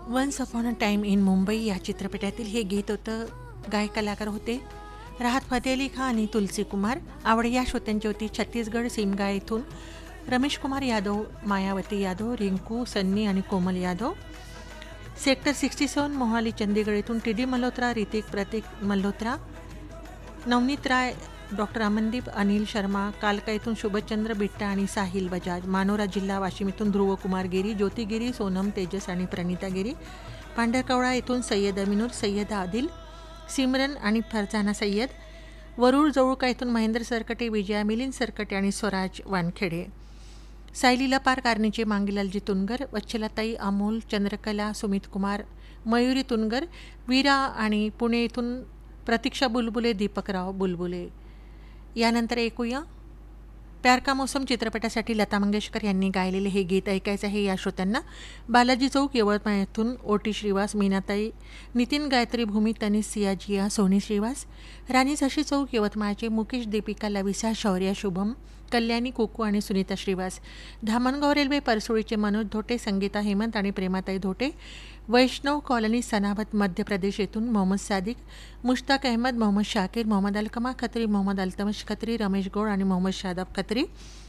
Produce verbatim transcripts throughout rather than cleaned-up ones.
Once upon a time in Mumbai या चित्रपटातील हे गीत होतं. गायक कलाकार होते राहत फतेह अली खान आणि तुलसी कुमार. आवड या श्रोत्यांची होती छत्तीसगड सिमगा येथून रमेश कुमार यादव, मायावती यादव, रिंकू, सन्नी आणि कोमल यादव. सेक्टर सिक्स्टी सेवन मोहाली चंदीगड येथून टी डी मल्होत्रा, ऋतिक, प्रतीक मल्होत्रा, नवनीत राय, डॉक्टर अमनदीप, अनिल शर्मा. कालका येथून शुभचंद्र बिट्टा आणि साहिल बजाज. मानोरा जिल्हा वाशिम येथून ध्रुव कुमार गिरी, ज्योती गिरी, सोनम तेजस आणि प्रणिता गिरी. पांढरकवडा येथून सय्यद अमिनूर, सय्यद आदिल, सिमरन आणि फरजाना सय्यद. वरुळ जवळका येथून महेंद्र सरकटे, विजया मिलिंद सरकटे आणि स्वराज वानखेडे. सायलीला पार कारणीचे मांगीलालजी तुनगर, वच्छलताई, अमोल, चंद्रकला, सुमित कुमार, मयुरी तुनगर, वीरा आणि पुणे येथून प्रतीक्षा बुलबुले, दीपकराव बुलबुले. यानंतर ऐकूया प्यार का मौसम चित्रपटासाठी लता मंगेशकर यांनी गायलेले हे गीत. ऐकायचं आहे या श्रोत्यांना. बालाजी चौक यवतमाळ येथून ओटी श्रीवास, मीनाताई, नितीन गायत्री, भूमी, तनिष, सिया, जिया, सोनी श्रीवास. राणी झाशी चौक यवतमाळचे मुकेश, दीपिका, लविसा, शौर्या, शुभम, कल्याणी, कुकू आणि सुनीता श्रीवास. धामणगाव रेल्वे परसोळीचे मनोज धोटे, संगीता हेमंत आणि प्रेमाताई धोटे. वैष्णव कॉलनी सनावत मध्य प्रदेश येथून मोहम्मद सादिक, मुश्ताक अहमद, मोहम्मद शाकीर, मोहम्मद अलकमा खत्री, मोहम्मद अल्तमश खत्री, रमेश गौड आणि मोहम्मद शादाब खत्री.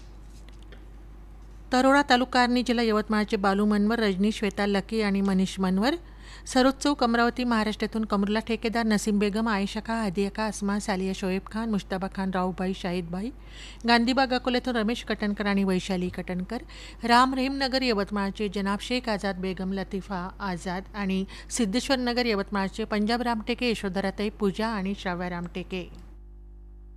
तरोडा तालुका आर्णी जिल्हा यवतमाळचे बालू मनवर, रजनी, श्वेता, लकी आणि मनीष मनवर. सरोज चौक अमरावती महाराष्ट्रातून कमरुल्ला ठेकेदार, नसीम बेगम, आयशा खा, हदिया खा, अस्मा, सालिया, शोएब खान, मुश्ताबा खान, रावभाई, शाहिदभाई. गांधीबाग अकोल्यातून रमेश कटणकर आणि वैशाली कटणकर. राम रहीमनगर यवतमाळचे जनाब शेख आझाद, बेगम लतिफा आझाद आणि सिद्धेश्वर नगर यवतमाळचे पंजाब रामटेके, यशोधराताई, पूजा आणि श्राव्या रामटेके.